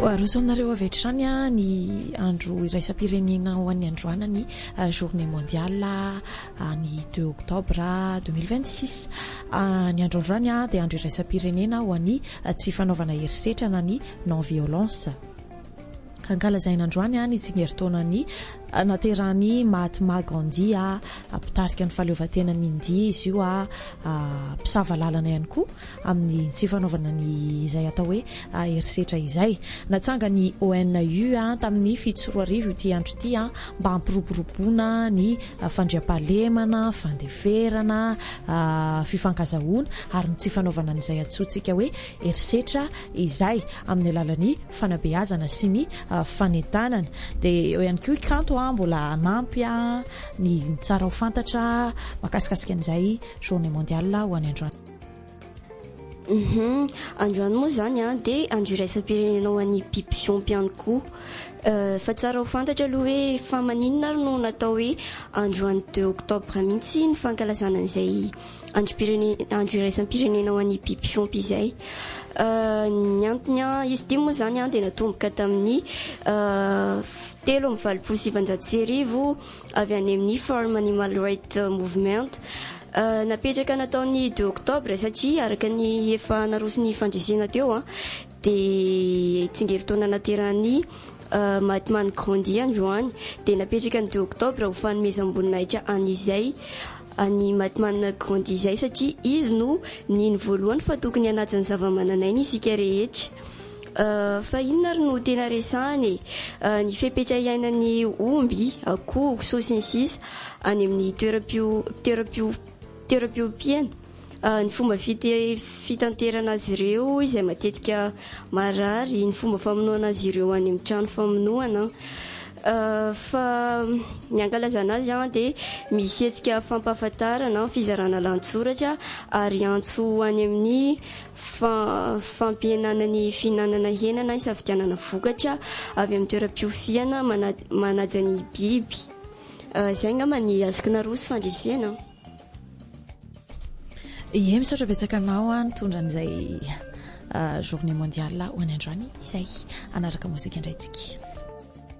Roso aminareo avetrany ny andro iraisam-pirenena ho an'ny androana ny journée mondiale ny 2 octobre 2026. Ny andro androany dia andro iraisam-pirenena ho an'ny tsy fanaovana herisetrana ny non violence. Ankalazaina androany ny tsingeritaonany naterany Mahatma Gandhi mpitarika ny fahaleovantenany India izy io mpisava lalana ihany koa amin'ny tsy fanaovana ny izay atao hoe herisetra izay. Natsanga ny ONU tamin'ny 7 arivo ity andro ity mba hampiroboroboana ny fandriampahalemana, fandeferana, fifankazahoana ary ny tsy fanaovana n'izay antsointsika hoe herisetra izay amin'ny alalan'ny fanabeazana sy ny fanentanana. Dia eo ihany koa kanto mbola anampy ny tsara ho fantatra makasikasika an'izay journée mondiale ho any androany. Androany moa zany dia andro iraisam-pirenena ho an'ny biby fiompy ihany koa. Fa tsara ho fantatra aloha hoe fa maninona no natao hoe androany 2 octobre mihitsy ny fankalazana an'izay andro iraisam-pirenena ho an'ny biby fiompy izay. Ny antony izy ity moa zany dia natomboka tamin'ny 7 avy any amin'ny Farm Animal Rights Movement. Napetraka nataon'ny 2 octobre satria araka ny efa narosiny fandresena teo dia tsingeritaona nateran'ny Mahatma Gandhi androany dia napetraka ny 2 octobre ho fanomezam-boninahitra an'izay any Mahatma Gandhi izay satria izy no niny voalohany fa tokony hanaja ny zava-mananaina isika rehetra. Fa inona ary no tena resahany ny fepetrahiainan'ny omby, akoho, kisoa sy ny sisa any amin'ny toeram-piompiana, ny fomba fitanterana azy ireo izay matetika marary, ny fomba famonoana azy ireo any amin'ny trano famonoana. Fa ny ankalazana azy dia misy hetsika fampahafantarana fizarana lantsoratra ary antso any amin'ny fampihenana ny fihinanana henana, isafidianana vokatra avy amin'ny toeram-piofiana manaja ny biby. Izay angamba ny azoko naroso fandresena. Misaotra betsaka anao nitondra an'izay journée mondiale ho any androany izay anaraka mozika indray tsika.